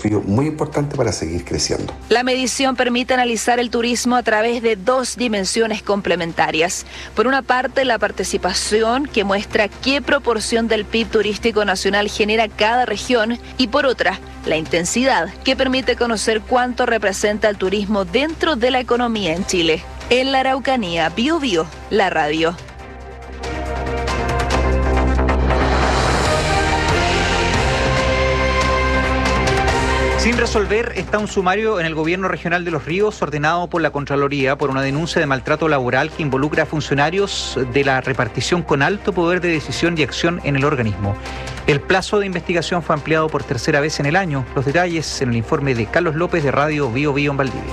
desafío muy importante para seguir creciendo. La medición permite analizar el turismo a través de dos dimensiones complementarias. Por una parte, la participación, que muestra qué proporción del PIB turístico nacional genera cada región, y por otra, la intensidad, que permite conocer cuánto representa el turismo dentro de la economía en Chile. En la Araucanía, Bío Bío, la radio. Sin resolver está un sumario en el Gobierno Regional de Los Ríos ordenado por la Contraloría por una denuncia de maltrato laboral que involucra a funcionarios de la repartición con alto poder de decisión y acción en el organismo. El plazo de investigación fue ampliado por tercera vez en el año. Los detalles en el informe de Carlos López de Radio Bío Bío en Valdivia.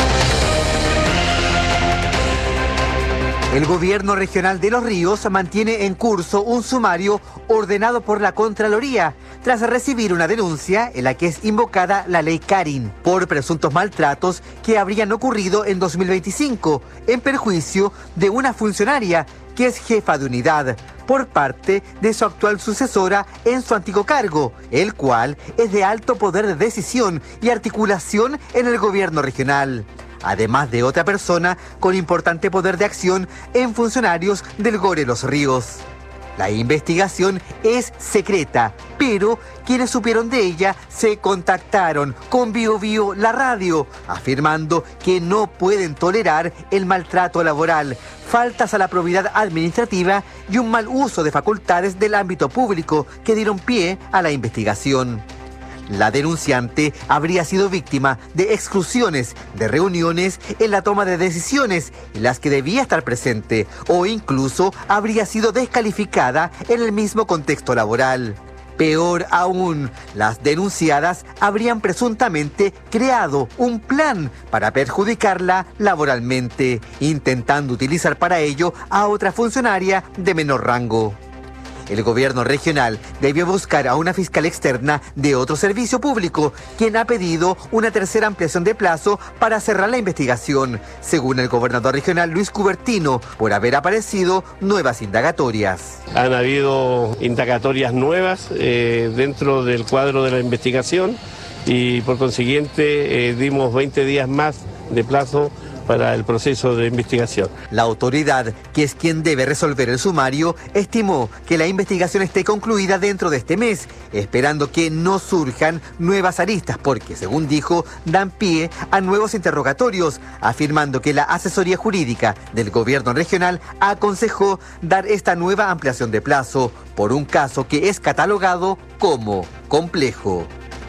El Gobierno Regional de Los Ríos mantiene en curso un sumario ordenado por la Contraloría tras recibir una denuncia en la que es invocada la ley Karin por presuntos maltratos que habrían ocurrido en 2025 en perjuicio de una funcionaria que es jefa de unidad por parte de su actual sucesora en su antiguo cargo, el cual es de alto poder de decisión y articulación en el gobierno regional, además de otra persona con importante poder de acción en funcionarios del GORE Los Ríos. La investigación es secreta, pero quienes supieron de ella se contactaron con Bío Bío, la radio, afirmando que no pueden tolerar el maltrato laboral, faltas a la probidad administrativa y un mal uso de facultades del ámbito público que dieron pie a la investigación. La denunciante habría sido víctima de exclusiones de reuniones en la toma de decisiones en las que debía estar presente o incluso habría sido descalificada en el mismo contexto laboral. Peor aún, las denunciadas habrían presuntamente creado un plan para perjudicarla laboralmente, intentando utilizar para ello a otra funcionaria de menor rango. El gobierno regional debió buscar a una fiscal externa de otro servicio público, quien ha pedido una tercera ampliación de plazo para cerrar la investigación, según el gobernador regional Luis Cubertino, por haber aparecido nuevas indagatorias. Han habido indagatorias nuevas dentro del cuadro de la investigación y por consiguiente dimos 20 días más de plazo para el proceso de investigación. La autoridad, que es quien debe resolver el sumario, estimó que la investigación esté concluida dentro de este mes, esperando que no surjan nuevas aristas, porque, según dijo, dan pie a nuevos interrogatorios, afirmando que la asesoría jurídica del gobierno regional aconsejó dar esta nueva ampliación de plazo por un caso que es catalogado como complejo.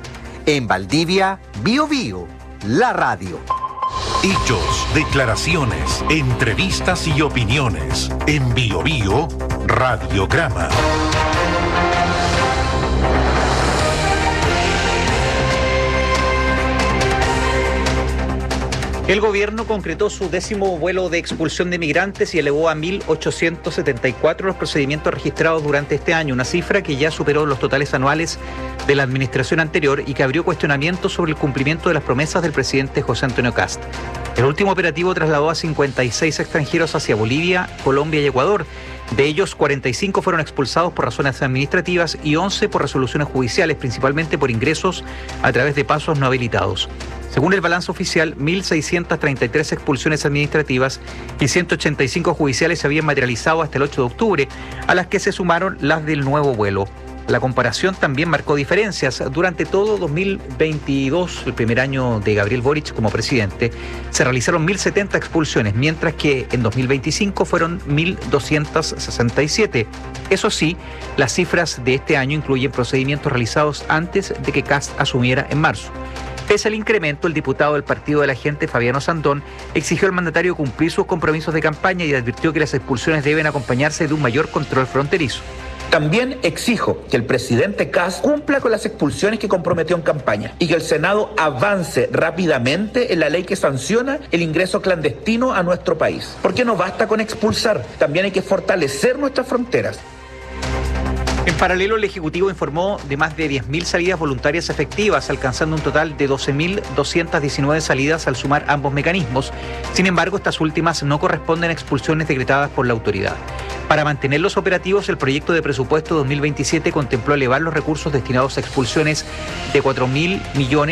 En Valdivia, Bío Bío, la radio. Hechos, declaraciones, entrevistas y opiniones. En Bío Bío, Radiograma. El gobierno concretó su 10º vuelo de expulsión de migrantes y elevó a 1.874 los procedimientos registrados durante este año, una cifra que ya superó los totales anuales de la administración anterior y que abrió cuestionamientos sobre el cumplimiento de las promesas del presidente José Antonio Kast. El último operativo trasladó a 56 extranjeros hacia Bolivia, Colombia y Ecuador. De ellos, 45 fueron expulsados por razones administrativas y 11 por resoluciones judiciales, principalmente por ingresos a través de pasos no habilitados. Según el balance oficial, 1.633 expulsiones administrativas y 185 judiciales se habían materializado hasta el 8 de octubre, a las que se sumaron las del nuevo vuelo. La comparación también marcó diferencias. Durante todo 2022, el primer año de Gabriel Boric como presidente, se realizaron 1.070 expulsiones, mientras que en 2025 fueron 1.267. Eso sí, las cifras de este año incluyen procedimientos realizados antes de que Kast asumiera en marzo. Pese al incremento, el diputado del Partido de la Gente, Fabiano Sandón, exigió al mandatario cumplir sus compromisos de campaña y advirtió que las expulsiones deben acompañarse de un mayor control fronterizo. También exijo que el presidente Kast cumpla con las expulsiones que comprometió en campaña y que el Senado avance rápidamente en la ley que sanciona el ingreso clandestino a nuestro país. Porque no basta con expulsar, también hay que fortalecer nuestras fronteras. En paralelo, el Ejecutivo informó de más de 10.000 salidas voluntarias efectivas, alcanzando un total de 12.219 salidas al sumar ambos mecanismos. Sin embargo, estas últimas no corresponden a expulsiones decretadas por la autoridad. Para mantener los operativos, el proyecto de presupuesto 2027 contempló elevar los recursos destinados a expulsiones de 4.000 millones